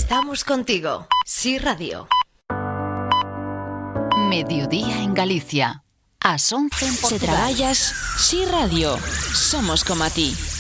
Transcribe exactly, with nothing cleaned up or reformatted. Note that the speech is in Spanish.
Estamos contigo. Sí Radio. Mediodía en Galicia. As once en Portugal. Se traballas, Sí Radio. Somos como a ti.